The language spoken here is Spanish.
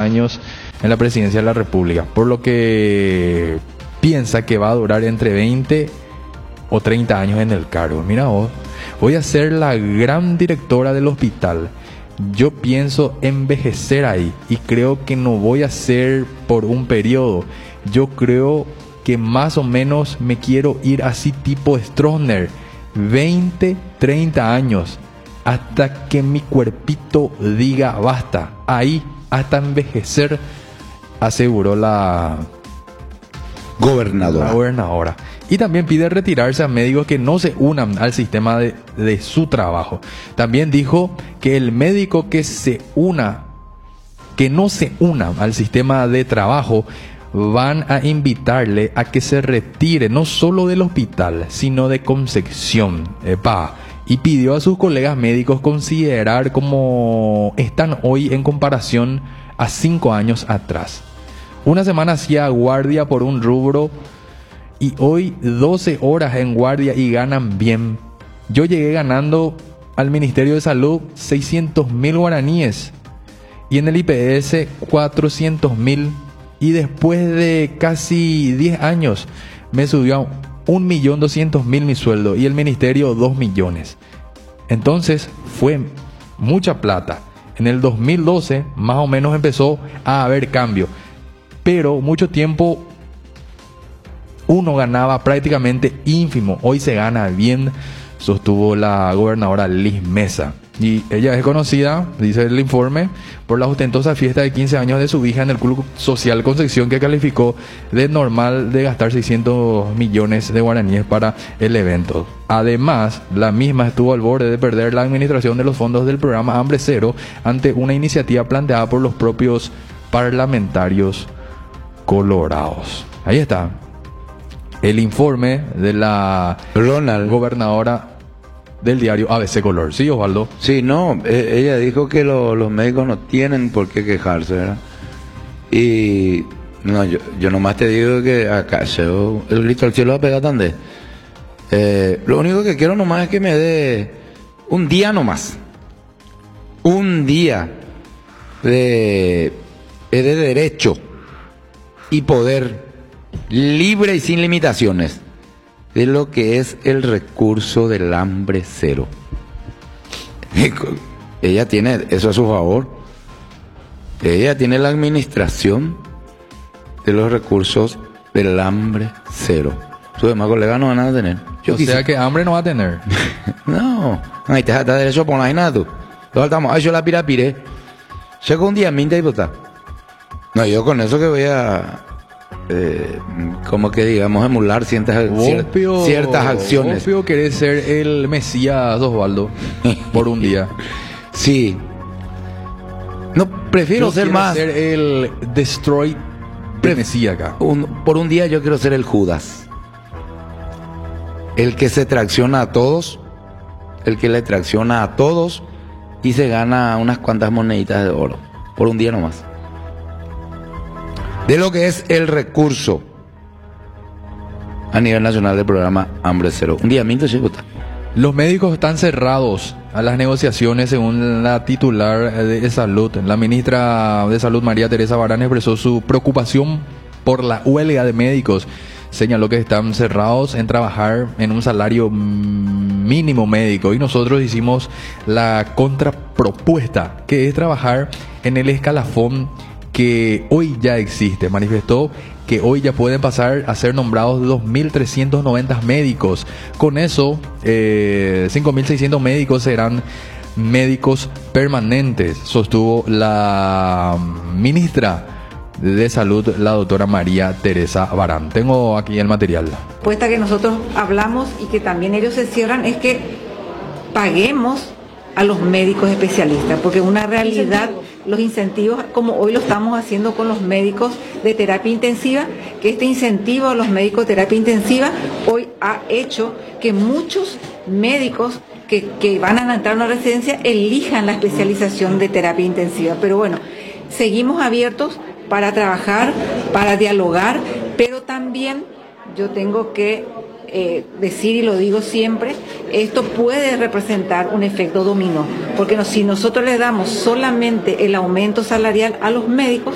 años en la presidencia de la República, por lo que piensa que va a durar entre 20 o 30 años en el cargo. Mira vos, voy a ser la gran directora del hospital. Yo pienso envejecer ahí y creo que no voy a ser por un periodo. Yo creo que más o menos me quiero ir así tipo Stroessner, 20, 30 años, hasta que mi cuerpito diga basta. Ahí, hasta envejecer, aseguró la gobernadora. Y también pide retirarse a médicos que no se unan al sistema de su trabajo. También dijo que el médico que no se una al sistema de trabajo, van a invitarle a que se retire no solo del hospital, sino de Concepción. Y pidió a sus colegas médicos considerar cómo están hoy en comparación a 5 años atrás. Una semana hacía guardia por un rubro y hoy 12 horas en guardia y ganan bien. Yo llegué ganando al Ministerio de Salud 600.000 guaraníes y en el IPS 400.000, y después de casi 10 años me subió a 1.200.000 mi sueldo y el ministerio 2 millones. Entonces fue mucha plata. En el 2012 más o menos empezó a haber cambio, pero mucho tiempo uno ganaba prácticamente ínfimo. Hoy se gana bien, sostuvo la gobernadora Liz Mesa. Y ella es conocida, dice el informe, por la ostentosa fiesta de 15 años de su hija en el Club Social Concepción, que calificó de normal de gastar 600 millones de guaraníes para el evento. Además, la misma estuvo al borde de perder la administración de los fondos del programa Hambre Cero ante una iniciativa planteada por los propios parlamentarios colorados. Ahí está el informe de la gobernadora del diario ABC Color. ¿Sí, Osvaldo? Sí, no, ella dijo que los médicos no tienen por qué quejarse, ¿verdad? Y no, yo nomás te digo que acá el grito al cielo va a pegar tan de. Lo único que quiero nomás es que me dé un día nomás. Un día de derecho y poder libre y sin limitaciones de lo que es el recurso del hambre cero. Ella tiene eso a su favor. Ella tiene la administración de los recursos del hambre cero. Sus demás colegas no van a tener. O sea que hambre no va a tener. No, ahí te da derecho por ahí nada tú. Todos estamos, ay, yo la pirapiré. Llega un día, minta y bota. No, yo con eso que voy a como que digamos emular ciertas acciones. Obvio querés ser el Mesías, Osvaldo, por un día. Sí. No, prefiero ser más. Ser el Destroy Mesías acá. Por un día yo quiero ser el Judas. El que se tracciona a todos, el que le tracciona a todos y se gana unas cuantas moneditas de oro. Por un día nomás. De lo que es el recurso a nivel nacional del programa Hambre Cero. Un día minto, chico. Los médicos están cerrados a las negociaciones, según la titular de Salud. La ministra de Salud, María Teresa Barán, expresó su preocupación por la huelga de médicos. Señaló que están cerrados en trabajar en un salario mínimo médico, y nosotros hicimos la contrapropuesta, que es trabajar en el escalafón que hoy ya existe. Manifestó que hoy ya pueden pasar a ser nombrados 2.390 médicos. Con eso, 5.600 médicos serán médicos permanentes, sostuvo la ministra de Salud, la doctora María Teresa Barán. Tengo aquí el material. La propuesta que nosotros hablamos y que también ellos se cierran es que paguemos a los médicos especialistas, porque una realidad, los incentivos, como hoy lo estamos haciendo con los médicos de terapia intensiva, que este incentivo a los médicos de terapia intensiva hoy ha hecho que muchos médicos que van a entrar a una residencia elijan la especialización de terapia intensiva. Pero bueno, seguimos abiertos para trabajar, para dialogar, pero también yo tengo que decir, y lo digo siempre, esto puede representar un efecto dominó, porque si nosotros le damos solamente el aumento salarial a los médicos,